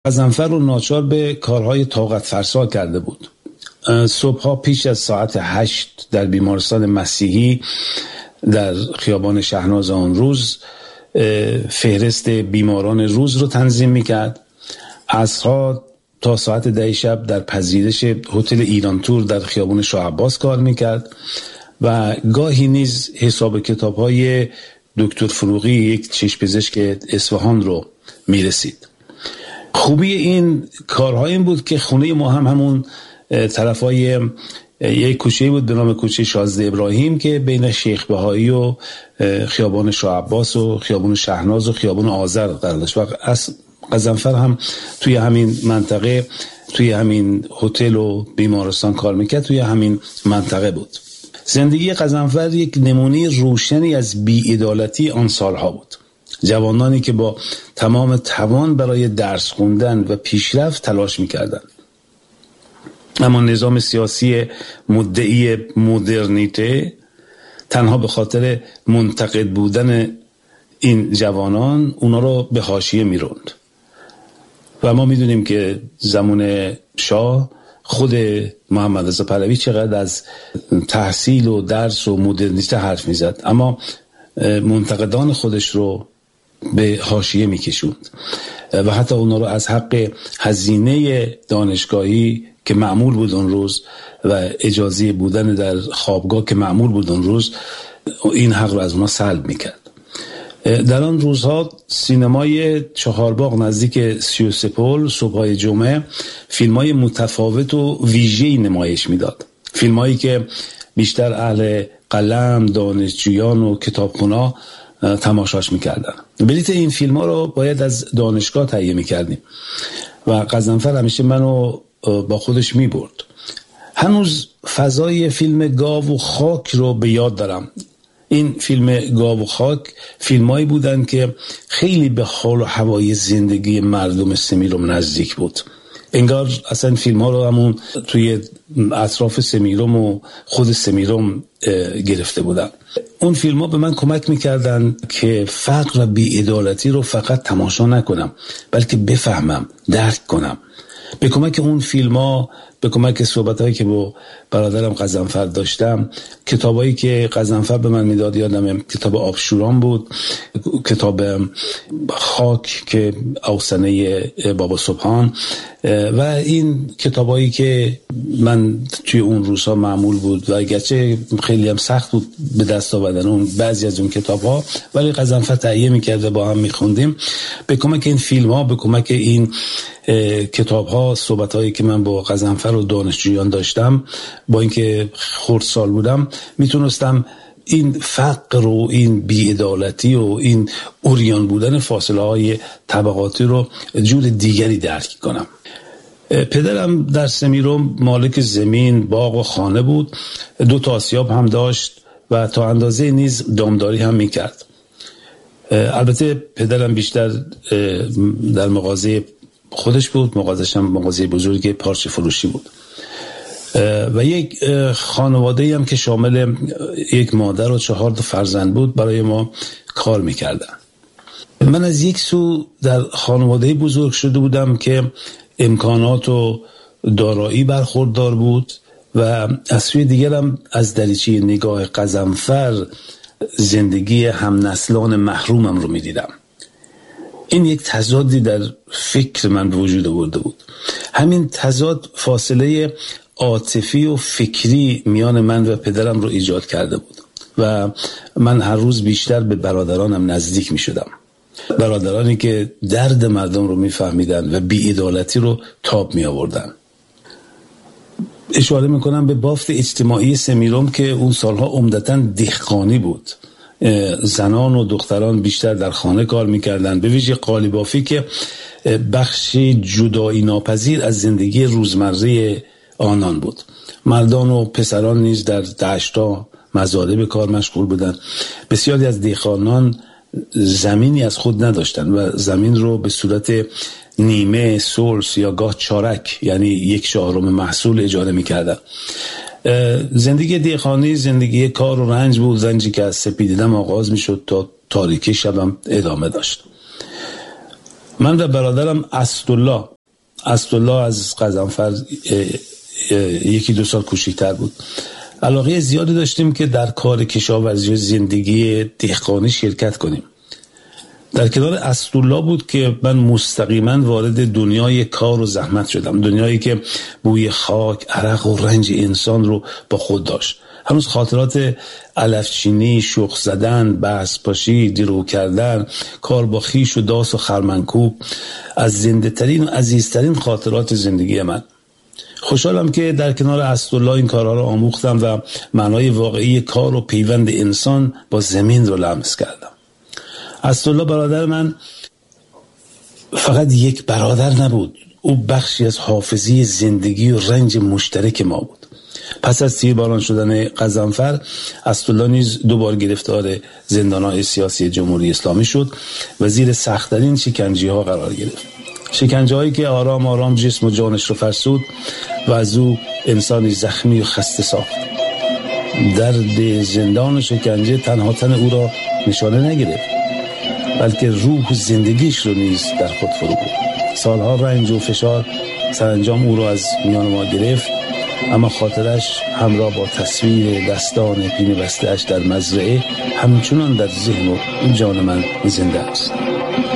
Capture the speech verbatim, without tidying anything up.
غضنفر رو ناچار به کارهای طاقت فرسا کرده بود. صبحها پیش از ساعت هشت در بیمارستان مسیحی در خیابان شهناز آن روز فهرست بیماران روز رو تنظیم میکرد. عصرها تا ساعت ده شب در پذیرش هتل ایران تور در خیابان شاه عباس کار میکرد و گاهی نیز حساب کتاب‌های دکتر فروغی، یک چشم پزشک اصفهان رو میرسید. خوبی این کارها این بود که خونه ما هم همون طرفای یک کوچه بود به نام کوچه شازده ابراهیم که بین شیخ بهایی و خیابان شاه عباس و خیابان شهناز و خیابان آذر قرار داشت و از غضنفر هم توی همین منطقه، توی همین هتل و بیمارستان کار میکرد، توی همین منطقه بود. زندگی غضنفر یک نمونه روشنی از بی‌عدالتی آن سالها بود. جوانانی که با تمام توان برای درس خوندن و پیشرفت تلاش میکردند، اما نظام سیاسی مدعی مدرنیته تنها به خاطر منتقد بودن این جوانان اونا رو به حاشیه می‌راند. و ما میدونیم که زمان شاه خود محمد رضا پهلوی چقدر از تحصیل و درس و مدرنیته حرف میزد، اما منتقدان خودش رو به حاشیه میکشوند و حتی اونا رو از حق هزینه دانشگاهی که معمول بود اون روز و اجازه بودن در خوابگاه که معمول بود اون روز، این حق رو از اونا سلب میکرد. در آن روزها سینمای چهارباغ نزدیک سی و سه پل صبحای جمعه فیلمای متفاوت و ویژه‌ای نمایش میداد. فیلمایی که بیشتر اهل قلم، دانشجویان و کتابخونا تماشاش میکردن. بلیت این فیلم ها رو باید از دانشگاه تهیه میکردیم و غضنفر همیشه منو با خودش میبرد. هنوز فضای فیلم گاو و خاک رو به یاد دارم. این فیلم گاو و خاک فیلمایی بودن که خیلی به حال و هوای زندگی مردم سمیرم نزدیک بود. انگار اصلا فیلم ها رو همون توی اطراف سمیرم و خود سمیرم گرفته بودن. اون فیلم ها به من کمک میکردن که فقر و بی‌عدالتی رو فقط تماشا نکنم بلکه بفهمم، درک کنم. به کمک اون فیلم ها، به کمک صحبت هایی که با برادرم غضنفر داشتم، کتاب هایی که غضنفر به من میداد، یادمه کتاب آبشوران بود، کتاب خاک که اوسنه بابا سبحان و این کتاب هایی که من توی اون روزها معمول بود و اگرچه خیلی هم سخت بود به دست آوردن اون بعضی از اون کتاب ها، ولی غضنفر تهیه میکرد و با هم میخوندیم. به کمک این فیلم ها، به کمک این کتاب ها، صحبت هایی که من با غضنفر و دانشجویان داشتم، با اینکه خردسال بودم، میتونستم این فقر و این بی‌عدالتی و این عریان بودن فاصله های طبقاتی رو جور دیگری درک کنم. پدرم در سمیرم مالک زمین، باغ و خانه بود، دو تا آسیاب هم داشت و تا اندازه نیز دامداری هم میکرد. البته پدرم بیشتر در مغازه خودش بود، مغازش هم مغازه بزرگ پارچه فروشی بود و یک خانواده هم که شامل یک مادر و چهار تا فرزند بود برای ما کار میکردن. من از یک سو در خانواده بزرگ شده بودم که امکانات و دارایی برخوردار بود و از سوی دیگرم از دریچه نگاه غضنفر زندگی هم نسلان محرومم رو میدیدم. این یک تضادی در فکر من به وجود آورده بود. همین تضاد فاصله عاطفی و فکری میان من و پدرم رو ایجاد کرده بود و من هر روز بیشتر به برادرانم نزدیک می شدم. برادرانی که درد مردم رو می فهمیدن و بی‌عدالتی رو تاب می آوردن. اشاره می کنم به بافت اجتماعی سمیرم که اون سالها عمدتاً دهقانی بود. زنان و دختران بیشتر در خانه کار میکردن، به ویژه قالیبافی که بخشی جدایی ناپذیر از زندگی روزمره آنان بود. مردان و پسران نیز در دشتا مزارع به کار مشغول بودند. بسیاری از دهقانان زمینی از خود نداشتند و زمین رو به صورت نیمه، سلس یا گاه چارک، یعنی یک چهارم محصول اجاره میکردند. زندگی دهقانی زندگی کار و رنج بود، رنجی که از سپیدیدن آغاز میشد تا تاریکی شبم ادامه داشت. من و برادرم اسدالله اسدالله از غضنفر یکی دو سال کوچیک‌تر بود. علاقه زیادی داشتیم که در کار کشاورزی و زندگی دهقانی شرکت کنیم. در کنار اسدالله بود که من مستقیما وارد دنیای کار و زحمت شدم، دنیایی که بوی خاک، عرق و رنج انسان رو با خود داشت. هنوز خاطرات علفچینی، شخ زدن، بحث پاشی، درو کردن، کار با خیش و داس و خرمنکوب از زنده ترین و عزیزترین خاطرات زندگی من. خوشحالم که در کنار اسدالله این کارها رو آموختم و معنای واقعی کار و پیوند انسان با زمین رو لمس کردم. اسدالله برادر من فقط یک برادر نبود، او بخشی از حافظه زندگی و رنج مشترک ما بود. پس از تیرباران شدن غضنفر، اسدالله نیز دوبار گرفتار زندانهای سیاسی جمهوری اسلامی شد و زیر سخت‌ترین شکنجه ها قرار گرفت. شکنجه هایی که آرام آرام جسم و جانش رو فرسود و از او انسانی زخمی و خسته ساخت. درد زندان و شکنجه تنها تن او را نشانه نگرفت، بلکه روح و زندگیش رو نیز در خود فرو برد. سالها رنج و فشار سرانجام او را از میان ما گرفت، اما خاطرش همراه با تصویر دستان پینه بسته‌اش در مزرعه همچنان در ذهن و جان من زنده است.